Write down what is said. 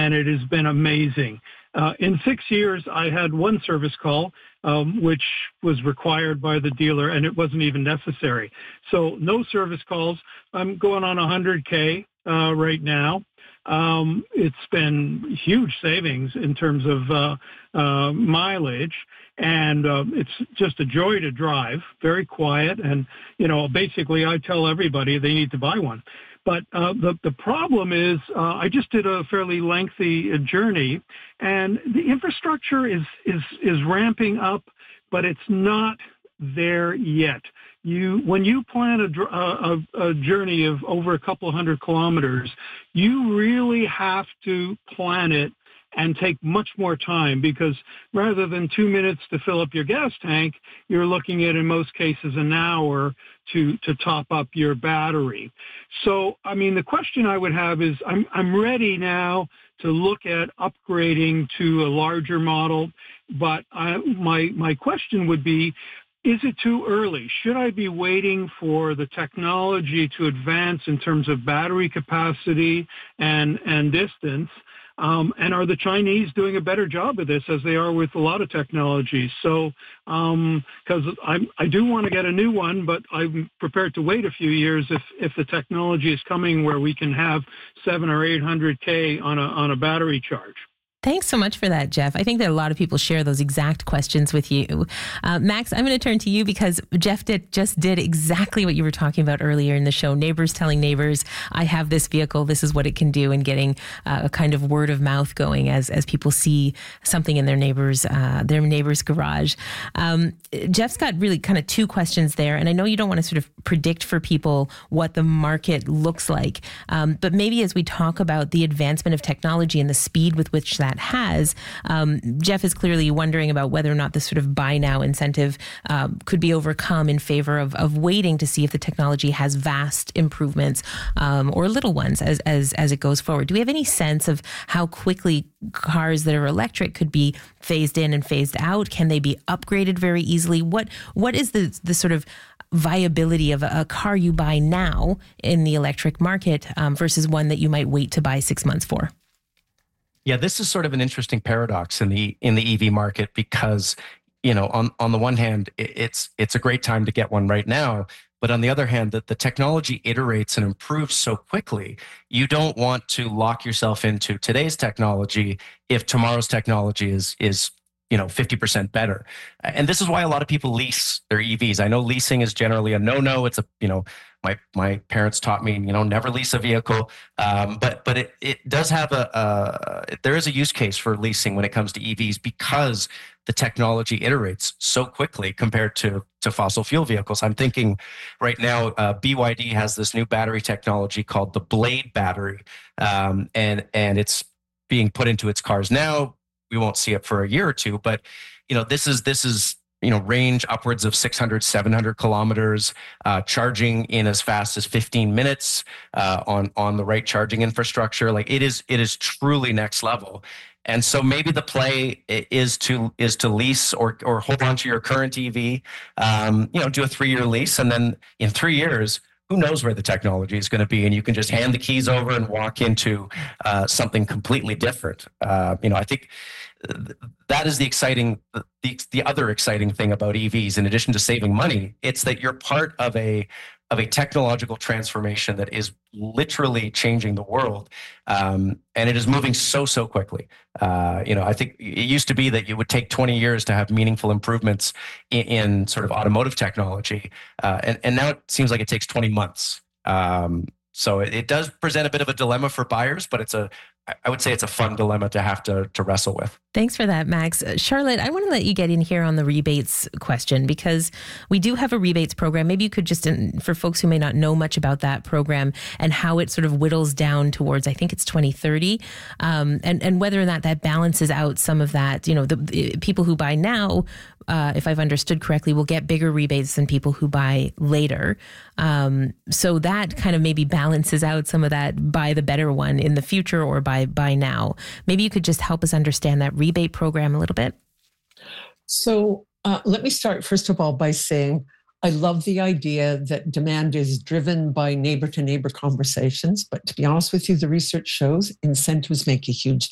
and it has been amazing. In 6 years, I had one service call, which was required by the dealer, and it wasn't even necessary. So no service calls. I'm going on 100K right now. It's been huge savings in terms of mileage, and it's just a joy to drive, very quiet. And, basically I tell everybody they need to buy one. But the problem is I just did a fairly lengthy journey, and the infrastructure is ramping up, but it's not there yet. When you plan a journey of over a couple hundred kilometers, you really have to plan it and take much more time, because rather than 2 minutes to fill up your gas tank, you're looking at, in most cases, an hour to top up your battery. So, the question I would have is, I'm ready now to look at upgrading to a larger model, but my question would be, is it too early? Should I be waiting for the technology to advance in terms of battery capacity and distance? And are the Chinese doing a better job of this, as they are with a lot of technologies? So, because I do want to get a new one, but I'm prepared to wait a few years if the technology is coming where we can have 700 or 800K on a battery charge. Thanks so much for that, Jeff. I think that a lot of people share those exact questions with you. Max, I'm going to turn to you because Jeff just did exactly what you were talking about earlier in the show. Neighbors telling neighbors, I have this vehicle, this is what it can do, and getting a kind of word of mouth going as people see something in their neighbor's garage. Jeff's got really kind of two questions there, and I know you don't want to sort of predict for people what the market looks like, but maybe as we talk about the advancement of technology and the speed with which that has, Jeff is clearly wondering about whether or not this sort of buy now incentive could be overcome in favor of waiting to see if the technology has vast improvements or little ones as it goes forward. Do we have any sense of how quickly cars that are electric could be phased in and phased out? Can they be upgraded very easily? What is the sort of viability of a car you buy now in the electric market versus one that you might wait to buy 6 months for? Yeah, this is sort of an interesting paradox in the EV market because, on the one hand, it's a great time to get one right now. But on the other hand, that the technology iterates and improves so quickly, you don't want to lock yourself into today's technology if tomorrow's technology is 50% better. And this is why a lot of people lease their EVs. I know leasing is generally a no-no. It's my parents taught me, never lease a vehicle. But it does have there is a use case for leasing when it comes to EVs because the technology iterates so quickly compared to fossil fuel vehicles. I'm thinking right now, BYD has this new battery technology called the Blade battery. And it's being put into its cars now. We won't see it for a year or two, but this is range upwards of 600, 700 kilometers, charging in as fast as 15 minutes on the right charging infrastructure. Like it is truly next level. And so maybe the play is to lease or hold on to your current EV, do a 3-year lease, and then in 3 years, who knows where the technology is going to be, and you can just hand the keys over and walk into something completely different. I think that is the other exciting thing about EVs. In addition to saving money, it's that you're part of a technological transformation that is literally changing the world, and it is moving so quickly. I think it used to be that it would take 20 years to have meaningful improvements in sort of automotive technology, and now it seems like it takes 20 months. So it does present a bit of a dilemma for buyers, but I would say it's a fun dilemma to have to wrestle with. Thanks for that, Max. Charlotte, I want to let you get in here on the rebates question because we do have a rebates program. Maybe you could just, for folks who may not know much about that program and how it sort of whittles down towards, I think it's 2030, and whether or not that balances out some of that, the people who buy now, if I've understood correctly, will get bigger rebates than people who buy later. So that kind of maybe balances out some of that buy the better one in the future or buy now. Maybe you could just help us understand that rebate program a little bit. So let me start, first of all, by saying I love the idea that demand is driven by neighbor-to-neighbor conversations. But to be honest with you, the research shows incentives make a huge